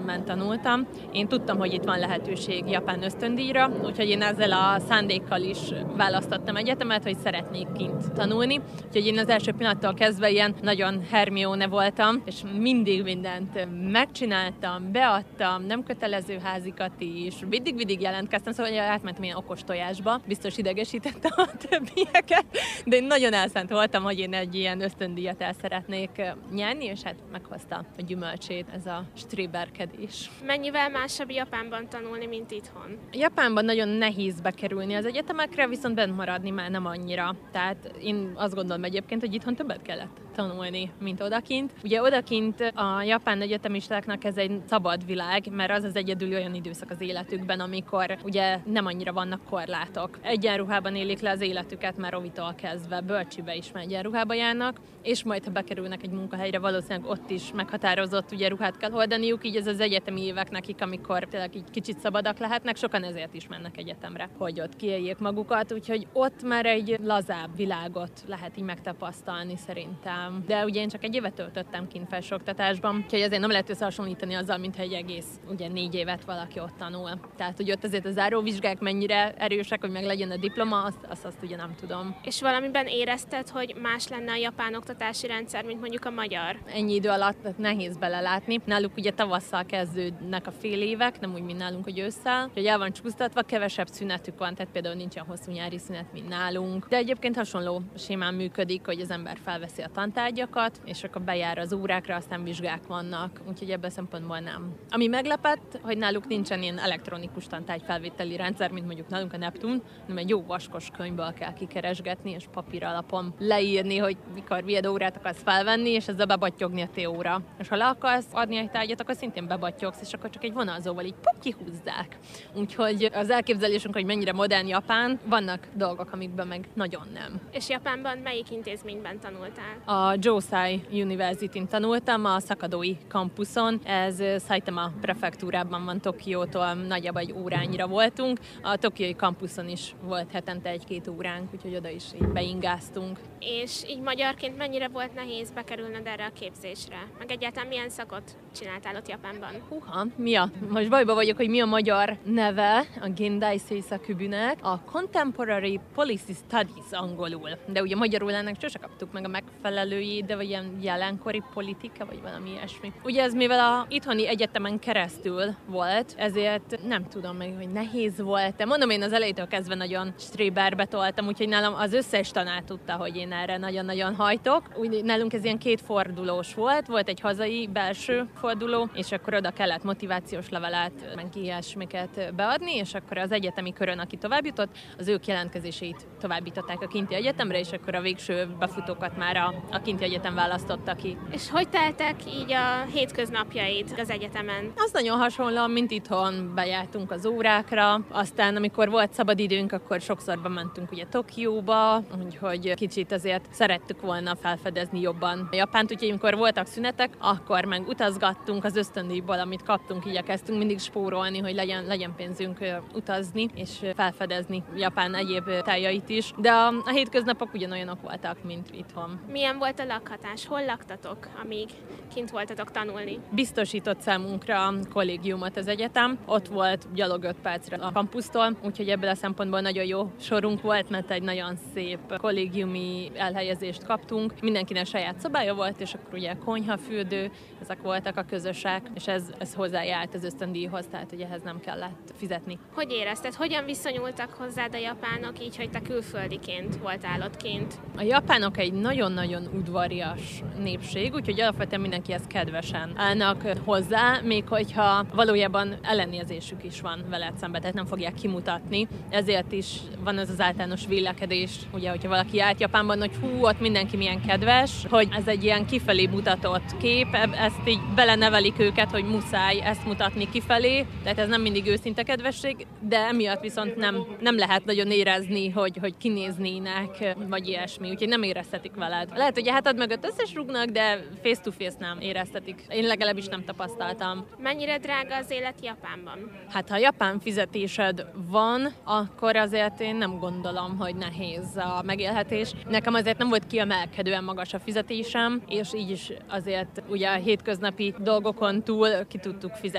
egyetemen tanultam. Én tudtam, hogy itt van lehetőség japán ösztöndíjra, úgyhogy én ezzel a szándékkal is választottam egyetemet, hogy szeretnék kint tanulni. Úgyhogy én az első pillanattól kezdve ilyen nagyon Hermione voltam, és mindig mindent megcsináltam, beadtam, nem kötelező házikat is, mindig jelentkeztem, szóval átmentem ilyen okos tojásba, biztos idegesítettem a többieket, de én nagyon elszánt voltam, hogy én egy ilyen ösztöndíjat el szeretnék nyerni, és hát meghozta a gyümölcsét ez a stréberkedés. Mennyivel másabb Japánban tanulni, mint itthon? Japánban nagyon nehéz bekerülni az egyetemekre, viszont bent maradni már nem annyira. Tehát én azt gondolom egyébként, hogy itthon többet kellett tanulni, mint odakint. Ugye odakint a japán egyetemistáknak ez egy szabad világ, mert az egyedül olyan időszak az életükben, amikor ugye nem annyira vannak korlátok. Egyenruhában élik le az életüket már óvitól kezdve, bölcsibe is már egyenruhába járnak, és majd ha bekerülnek egy munkahelyre, valószínűleg ott is meghatározott ugye ruhát kell hordaniuk, így ez az egyetemi évek nekik, amikor tényleg így kicsit szabadak lehetnek, sokan ezért is mennek egyetemre, hogy ott kiéljék magukat, úgyhogy ott már egy lazább világot lehet így megtapasztalni szerintem. De ugye én csak egy évet töltöttem kint felsőoktatásban, úgyhogy ezért nem lehet összehasonlítani azzal, mintha egy egész, ugye 4 évet valaki ott tanul. Tehát, hogy ott azért a záróvizsgák mennyire erősek, hogy meg legyen a diploma, azt ugye nem tudom. És valamiben érezted, hogy más lenne a japán oktatási rendszer, mint mondjuk a magyar? Ennyi idő alatt nehéz belelátni. Náluk ugye tavasszal kezdődnek a fél évek, nem úgy, mint nálunk, hogy ősszel. Úgyhogy el van csúsztatva, kevesebb szünetük van, tehát például nincsen hosszú nyári szünet, mint nálunk. De egyébként hasonló sémán működik, hogy az ember felveszi a tantárgyakat, és akkor bejár az órákra, aztán vizsgák vannak. Úgyhogy ebből szempontból nem. Ami meglepett, hogy náluk nincsen ilyen elektronikus tantárgyfelvételi rendszer, mint mondjuk nálunk a Neptun, hanem egy jó vaskos könyvből kell kikeresgetni, és papír alapon leírni, hogy mikor milyen órát akarsz felvenni, és ezzel bebattyogni a T-óra. És ha le akarsz adni egy tárgyat, akkor szintén bebattyogsz, és akkor csak egy vonalzóval így kihúzzák. Úgyhogy az elképzelésünk, hogy mennyire modern Japán, vannak dolgok, amikben meg nagyon nem. És Japánban melyik intézményben tanultál? A Josai University-n tanultam, a Szakadói kampuszon. Ez Saitama prefektúrában van, Tokiótól nagyjából egy órányira voltunk. A tokiói kampuszon is volt hetente 1-2 óránk, úgyhogy oda is így beingáztunk. És így magyarként mennyire volt nehéz bekerülned erre a képzésre? Meg egyáltalán milyen szakot csináltál ott Japánban? Most bajba vagyok, hogy mi a magyar neve a Gendai Seisakübünek. A Contemporary Policy Studies angolul. De ugye magyarul ennek sose kaptuk meg a megfelelőjét, de vagy ilyen jelenkori politika, vagy valami ilyesmi. Ugye ez mivel a itthoni egyetemen keresztül volt, ezért nem tudom meg, hogy nehéz volt. De mondom, én az elejétől kezdve nagyon stréberbe toltam, úgyhogy nálam az összes tanár tudta, hogy én erre nagyon-nagyon hajtok. Úgy nálunk ez ilyen 2 fordulós volt egy hazai belső forduló, és akkor oda kellett motivációs levelet, meg ilyesmiket beadni, és akkor az egyetemi körön, aki tovább jutott, az ők jelentkezését továbbították a kinti egyetemre, és akkor a végső befutókat már a kinti egyetem választotta ki. És hogy teltek így a hétköznapjaid az egyetemen? Az nagyon hasonlóan, mint itthon, bejártunk az órákra, aztán amikor volt szabadidőnk, akkor sokszor bementünk ugye Tokióba, úgyhogy kicsit azért szerettük volna felfedezni jobban a Japánt, úgyhogy amikor voltak szünetek, akkor meg utazgattunk az ösztöndíjból, amit kaptunk, igyekeztünk mindig spórolni, hogy legyen pénzünk utazni, és felfedezni Japán egyéb tájait is. De a hétköznapok ugyanolyanok voltak, mint itthon. Milyen volt a lakhatás? Hol laktatok, amíg kint voltatok tanulni? Biztosított számunkra kollégiumot az egyetem. Ott volt gyalog 5 percre a kampusztól, úgyhogy ebből a szempontból nagyon jó sorunk volt, mert egy nagyon szép kollégiumi elhelyezést kaptunk. Mindenkinek saját szobája volt, és akkor ugye konyha, fürdő, ezek voltak a közösek, és ez hozzájárt az ösztöndíjhoz, tehát ugye ehhez nem kellett fizetni. Hogy érezted? Hogyan viszonyultak hozzád a japánok, így, hogy te külföldiként voltál ott kint? A japánok egy nagyon-nagyon udvarias népség, úgyhogy alapvetően mindenkihez kedvesen állnak hozzá, még hogyha valójában ellenérzésük is van veled szemben, tehát nem fogják kimutatni. Ezért is van ez az általános vélekedés, ugye, hogyha valaki járt Japánban, hogy ott mindenki milyen kedves, hogy ez egy ilyen kifelé mutatott kép, ezt így belenevelik őket, hogy muszáj ezt mutatni kifelé, tehát ez nem mindig őszinte kedvesség, de emiatt viszont nem lehet nagyon érezni, hogy kinéznének, vagy ilyesmi, úgyhogy nem éreztetik veled. Lehet, hogy a hátad mögött összesrúgnak, de face-to-face nem éreztetik. Én legalábbis nem tapasztaltam. Mennyire drága az élet Japánban? Hát ha japán fizetésed van, akkor azért én nem gondolom, hogy nehéz a megélhetés. Nekem azért nem volt kiemelkedően magas a fizetésem, és így is azért ugye a hétköznapi dolgokon túl ki tudtuk fizetni